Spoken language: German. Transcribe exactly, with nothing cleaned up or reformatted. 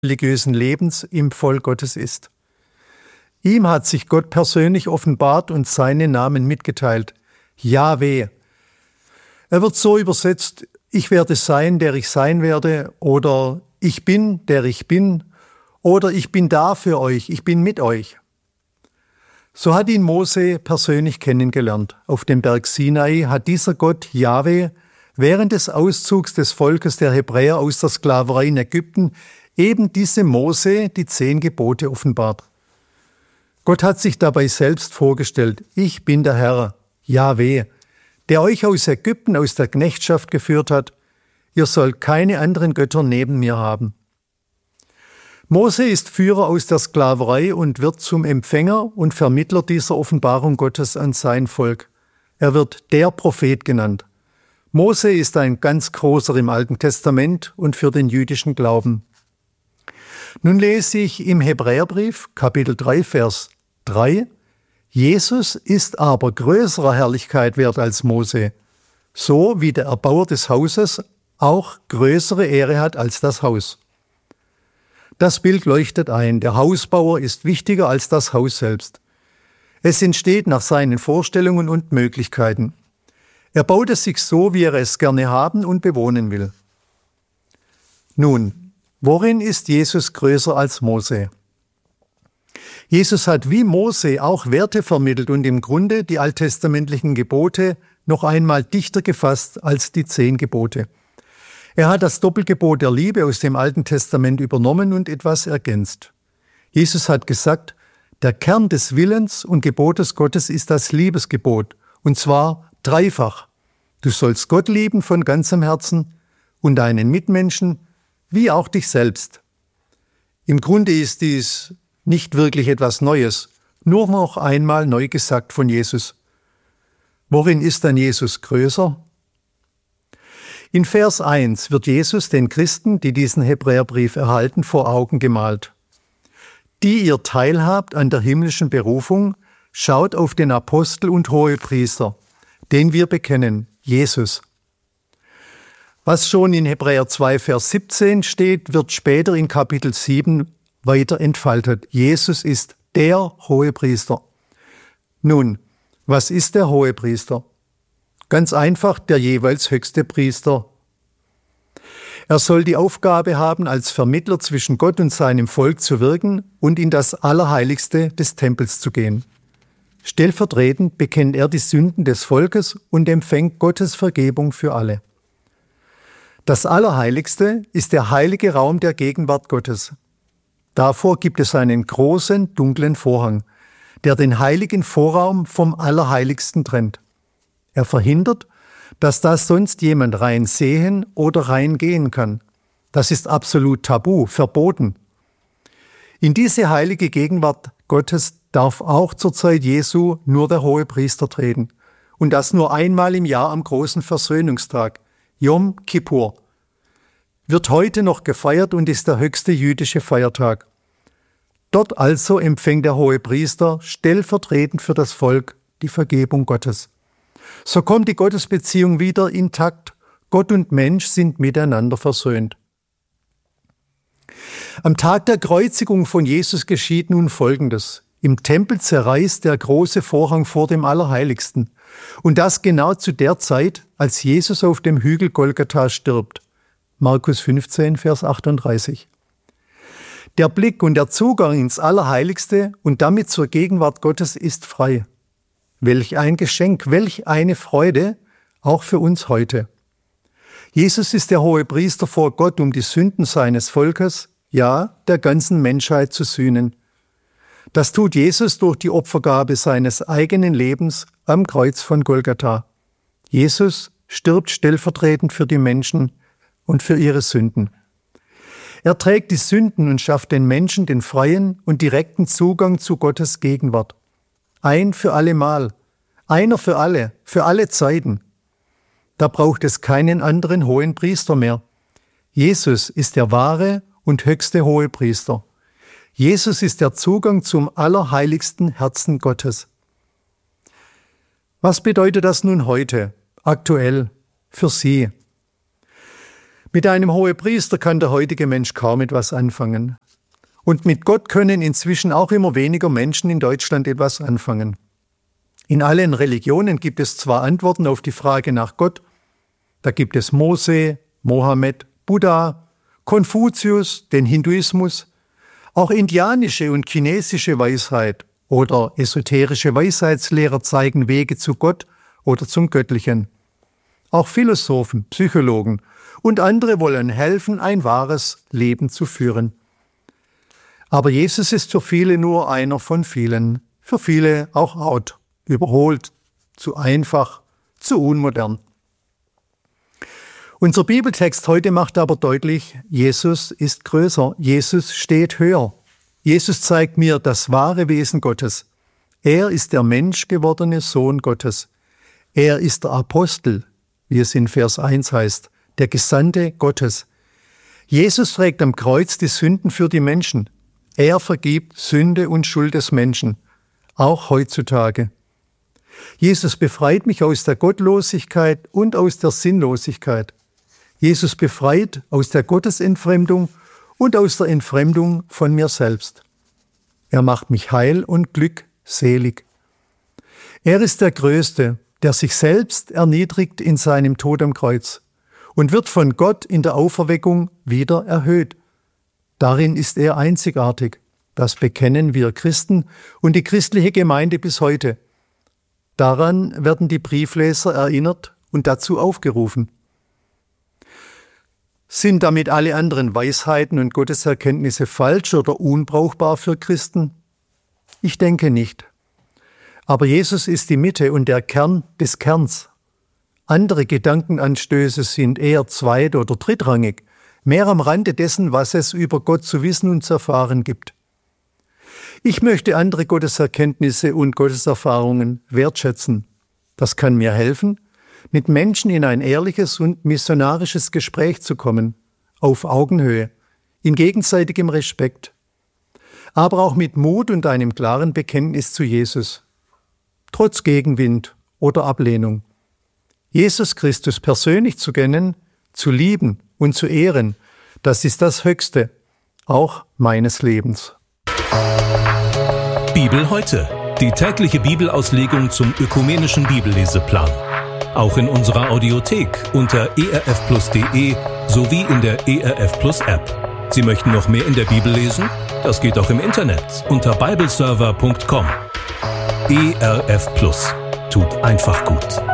religiösen Lebens im Volk Gottes ist. Ihm hat sich Gott persönlich offenbart und seinen Namen mitgeteilt, Jahwe. Er wird so übersetzt, ich werde sein, der ich sein werde, oder ich bin, der ich bin, oder ich bin da für euch, ich bin mit euch. So hat ihn Mose persönlich kennengelernt. Auf dem Berg Sinai hat dieser Gott, Jahwe, während des Auszugs des Volkes der Hebräer aus der Sklaverei in Ägypten eben diesem Mose die zehn Gebote offenbart. Gott hat sich dabei selbst vorgestellt, ich bin der Herr, Jahwe, der euch aus Ägypten, aus der Knechtschaft geführt hat. Ihr sollt keine anderen Götter neben mir haben. Mose ist Führer aus der Sklaverei und wird zum Empfänger und Vermittler dieser Offenbarung Gottes an sein Volk. Er wird der Prophet genannt. Mose ist ein ganz großer im Alten Testament und für den jüdischen Glauben. Nun lese ich im Hebräerbrief, Kapitel drei, Vers drei, Jesus ist aber größerer Herrlichkeit wert als Mose, so wie der Erbauer des Hauses auch größere Ehre hat als das Haus. Das Bild leuchtet ein, der Hausbauer ist wichtiger als das Haus selbst. Es entsteht nach seinen Vorstellungen und Möglichkeiten. Er baut es sich so, wie er es gerne haben und bewohnen will. Nun, worin ist Jesus größer als Mose? Jesus hat wie Mose auch Werte vermittelt und im Grunde die alttestamentlichen Gebote noch einmal dichter gefasst als die zehn Gebote. Er hat das Doppelgebot der Liebe aus dem Alten Testament übernommen und etwas ergänzt. Jesus hat gesagt, der Kern des Willens und Gebotes Gottes ist das Liebesgebot, und zwar dreifach. Du sollst Gott lieben von ganzem Herzen und deinen Mitmenschen wie auch dich selbst. Im Grunde ist dies nicht wirklich etwas Neues, nur noch einmal neu gesagt von Jesus. Worin ist dann Jesus größer? In Vers eins wird Jesus den Christen, die diesen Hebräerbrief erhalten, vor Augen gemalt. Die ihr teilhabt an der himmlischen Berufung, schaut auf den Apostel und Hohepriester, den wir bekennen, Jesus. Was schon in Hebräer zwei, Vers siebzehn steht, wird später in Kapitel sieben weiter entfaltet. Jesus ist der Hohepriester. Nun, was ist der Hohepriester? Ganz einfach der jeweils höchste Priester. Er soll die Aufgabe haben, als Vermittler zwischen Gott und seinem Volk zu wirken und in das Allerheiligste des Tempels zu gehen. Stellvertretend bekennt er die Sünden des Volkes und empfängt Gottes Vergebung für alle. Das Allerheiligste ist der heilige Raum der Gegenwart Gottes. Davor gibt es einen großen, dunklen Vorhang, der den heiligen Vorraum vom Allerheiligsten trennt. Er verhindert, dass da sonst jemand rein sehen oder rein gehen kann. Das ist absolut tabu, verboten. In diese heilige Gegenwart Gottes darf auch zur Zeit Jesu nur der Hohepriester treten. Und das nur einmal im Jahr am großen Versöhnungstag, Yom Kippur. Wird heute noch gefeiert und ist der höchste jüdische Feiertag. Dort also empfängt der Hohepriester stellvertretend für das Volk die Vergebung Gottes. So kommt die Gottesbeziehung wieder intakt. Gott und Mensch sind miteinander versöhnt. Am Tag der Kreuzigung von Jesus geschieht nun Folgendes. Im Tempel zerreißt der große Vorhang vor dem Allerheiligsten. Und das genau zu der Zeit, als Jesus auf dem Hügel Golgatha stirbt. Markus fünfzehn, Vers achtunddreißig. Der Blick und der Zugang ins Allerheiligste und damit zur Gegenwart Gottes ist frei. Welch ein Geschenk, welch eine Freude, auch für uns heute. Jesus ist der Hohepriester vor Gott, um die Sünden seines Volkes, ja, der ganzen Menschheit zu sühnen. Das tut Jesus durch die Opfergabe seines eigenen Lebens am Kreuz von Golgatha. Jesus stirbt stellvertretend für die Menschen und für ihre Sünden. Er trägt die Sünden und schafft den Menschen den freien und direkten Zugang zu Gottes Gegenwart. Ein für allemal, einer für alle, für alle Zeiten. Da braucht es keinen anderen hohen Priester mehr. Jesus ist der wahre und höchste Hohepriester. Jesus ist der Zugang zum allerheiligsten Herzen Gottes. Was bedeutet das nun heute, aktuell, für Sie? Mit einem Hohepriester kann der heutige Mensch kaum etwas anfangen. Und mit Gott können inzwischen auch immer weniger Menschen in Deutschland etwas anfangen. In allen Religionen gibt es zwar Antworten auf die Frage nach Gott, da gibt es Mose, Mohammed, Buddha, Konfuzius, den Hinduismus, auch indianische und chinesische Weisheit oder esoterische Weisheitslehrer zeigen Wege zu Gott oder zum Göttlichen. Auch Philosophen, Psychologen und andere wollen helfen, ein wahres Leben zu führen. Aber Jesus ist für viele nur einer von vielen, für viele auch out, überholt, zu einfach, zu unmodern. Unser Bibeltext heute macht aber deutlich, Jesus ist größer, Jesus steht höher. Jesus zeigt mir das wahre Wesen Gottes. Er ist der menschgewordene Sohn Gottes. Er ist der Apostel, wie es in Vers eins heißt, der Gesandte Gottes. Jesus trägt am Kreuz die Sünden für die Menschen. Er vergibt Sünde und Schuld des Menschen, auch heutzutage. Jesus befreit mich aus der Gottlosigkeit und aus der Sinnlosigkeit. Jesus befreit aus der Gottesentfremdung und aus der Entfremdung von mir selbst. Er macht mich heil und glückselig. Er ist der Größte, der sich selbst erniedrigt in seinem Tod am Kreuz und wird von Gott in der Auferweckung wieder erhöht. Darin ist er einzigartig. Das bekennen wir Christen und die christliche Gemeinde bis heute. Daran werden die Briefleser erinnert und dazu aufgerufen. Sind damit alle anderen Weisheiten und Gotteserkenntnisse falsch oder unbrauchbar für Christen? Ich denke nicht. Aber Jesus ist die Mitte und der Kern des Kerns. Andere Gedankenanstöße sind eher zweit- oder drittrangig, mehr am Rande dessen, was es über Gott zu wissen und zu erfahren gibt. Ich möchte andere Gotteserkenntnisse und Gotteserfahrungen wertschätzen. Das kann mir helfen, mit Menschen in ein ehrliches und missionarisches Gespräch zu kommen, auf Augenhöhe, in gegenseitigem Respekt, aber auch mit Mut und einem klaren Bekenntnis zu Jesus, trotz Gegenwind oder Ablehnung. Jesus Christus persönlich zu kennen, zu lieben und zu ehren, das ist das Höchste, auch meines Lebens. Bibel heute, die tägliche Bibelauslegung zum ökumenischen Bibelleseplan. Auch in unserer Audiothek unter e r f plus punkt d e sowie in der E R F Plus App. Sie möchten noch mehr in der Bibel lesen? Das geht auch im Internet unter bibleserver punkt com. E R F Plus tut einfach gut.